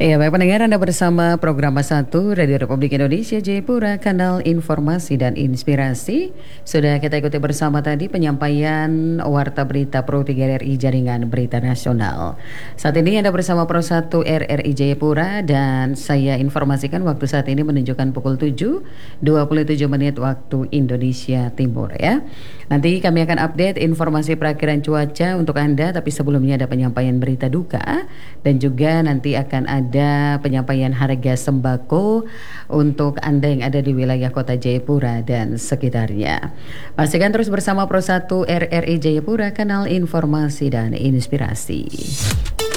Iya, baik pendengar, Anda bersama program Satu Radio Republik Indonesia Jayapura, kanal informasi dan inspirasi. Sudah kita ikuti bersama tadi penyampaian Warta Berita Pro 3 RRI Jaringan Berita Nasional. Saat ini Anda bersama Pro 1 RRI Jayapura dan saya informasikan waktu saat ini menunjukkan pukul 7.27 menit waktu Indonesia Timur ya. Nanti kami akan update informasi perakhiran cuaca untuk Anda, tapi sebelumnya ada penyampaian berita duka dan juga nanti akan ada penyampaian harga sembako untuk Anda yang ada di wilayah Kota Jayapura dan sekitarnya. Pastikan terus bersama Pro 1 RRI Jayapura, kanal informasi dan inspirasi.